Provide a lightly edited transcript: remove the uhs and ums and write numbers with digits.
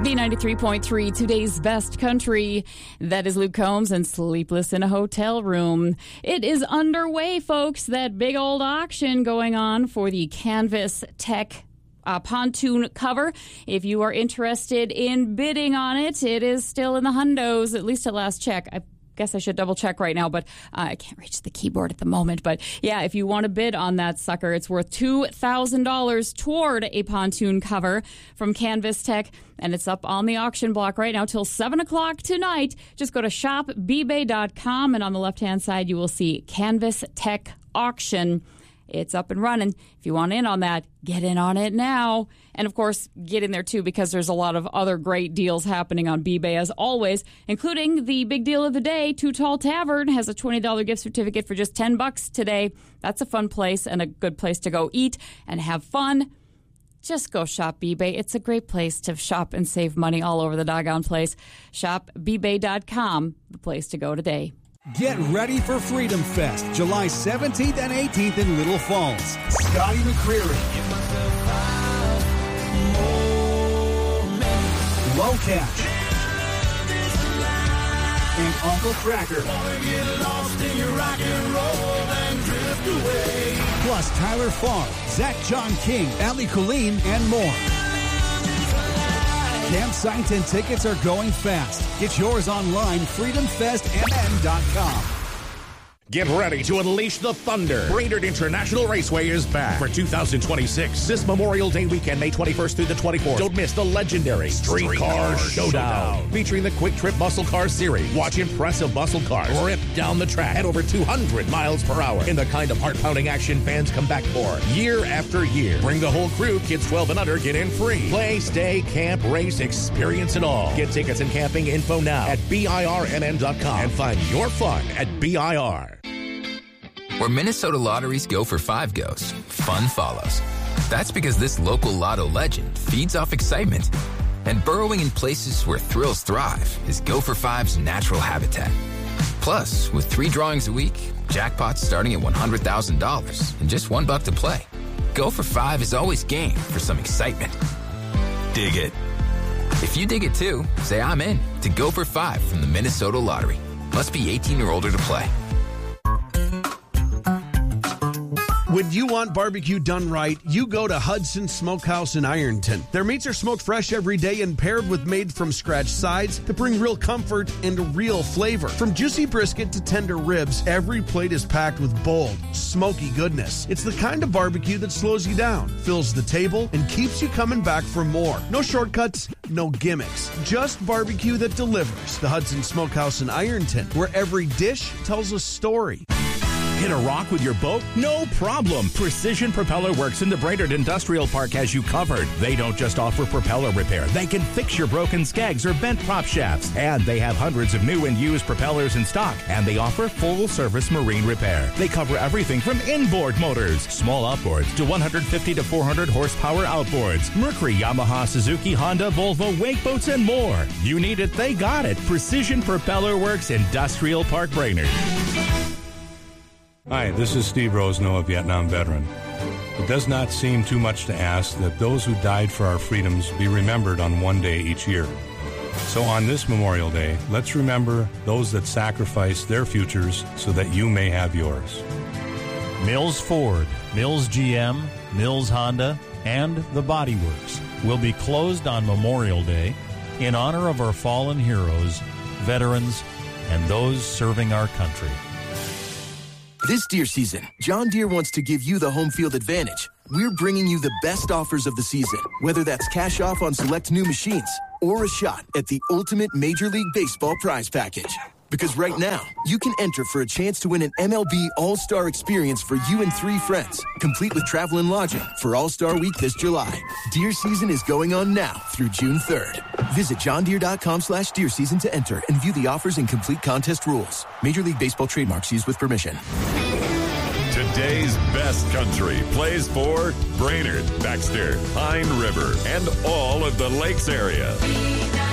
B93.3, today's best country. That is Luke Combs and Sleepless in a Hotel Room. It is underway, folks, that big old auction going on for the Canvas Tech pontoon cover. If you are interested in bidding on it, it is still in the hundos, at least at last check. I guess I should double check right now, but I can't reach the keyboard at the moment. But yeah, if you want to bid on that sucker, it's worth $2,000 toward a pontoon cover from Canvas Tech, and it's up on the auction block right now till 7 o'clock tonight. Just go to shopbbay.com, and on the left-hand side, you will see Canvas Tech Auction. It's up and running. If you want in on that, get in on it now. And, of course, get in there, too, because there's a lot of other great deals happening on B-Bay, as always, including the big deal of the day. Too Tall Tavern has a $20 gift certificate for just $10 today. That's a fun place and a good place to go eat and have fun. Just go shop B-Bay. It's a great place to shop and save money all over the doggone place. ShopBbay.com, the place to go today. Get ready for Freedom Fest, July 17th and 18th in Little Falls. Scotty McCreery, Low Catch, and Uncle Cracker. Plus Tyler Farr, Zach John King, Ali Colleen, and more. Campsites and tickets are going fast. Get yours online, freedomfestmn.com. Get ready to unleash the thunder. Brainerd International Raceway is back for 2026. This Memorial Day weekend, May 21st through the 24th. Don't miss the legendary Streetcar Showdown. Featuring the Quick Trip Muscle Car Series. Watch impressive muscle cars rip down the track at over 200 miles per hour in the kind of heart-pounding action fans come back for year after year. Bring the whole crew. Kids 12 and under get in free. Play, stay, camp, race, experience it all. Get tickets and camping info now at BIRMN.com and find your fun at BIR. Where Minnesota lotteries go for 5 goes, fun follows. That's because this local lotto legend feeds off excitement. And burrowing in places where thrills thrive is Go for 5's natural habitat. Plus, with 3 drawings a week, jackpots starting at $100,000 and just $1 to play. Go for 5 is always game for some excitement. Dig it. If you dig it too, say I'm in to Go for 5 from the Minnesota Lottery. Must be 18 or older to play. When you want barbecue done right, you go to Hudson Smokehouse in Ironton. Their meats are smoked fresh every day and paired with made-from-scratch sides that bring real comfort and real flavor. From juicy brisket to tender ribs, every plate is packed with bold, smoky goodness. It's the kind of barbecue that slows you down, fills the table, and keeps you coming back for more. No shortcuts, no gimmicks. Just barbecue that delivers. The Hudson Smokehouse in Ironton, where every dish tells a story. Hit a rock with your boat? No problem. Precision Propeller Works in the Brainerd Industrial Park has you covered. They don't just offer propeller repair. They can fix your broken skegs or bent prop shafts. And they have hundreds of new and used propellers in stock. And they offer full-service marine repair. They cover everything from inboard motors, small outboards, to 150 to 400 horsepower outboards. Mercury, Yamaha, Suzuki, Honda, Volvo, wake boats, and more. You need it, they got it. Precision Propeller Works, Industrial Park, Brainerd. Hi, this is Steve Rosno, a Vietnam veteran. It does not seem too much to ask that those who died for our freedoms be remembered on one day each year. So on this Memorial Day, let's remember those that sacrificed their futures so that you may have yours. Mills Ford, Mills GM, Mills Honda, and the Body Works will be closed on Memorial Day in honor of our fallen heroes, veterans, and those serving our country. This deer season, John Deere wants to give you the home field advantage. We're bringing you the best offers of the season, whether that's cash off on select new machines or a shot at the ultimate Major League Baseball prize package. Because right now, you can enter for a chance to win an MLB All-Star experience for you and 3 friends, complete with travel and lodging for All-Star Week this July. Deer season is going on now through June 3rd. Visit johndeere.com/deer season to enter and view the offers and complete contest rules. Major League Baseball trademarks used with permission. Today's best country plays for Brainerd, Baxter, Pine River, and all of the Lakes area.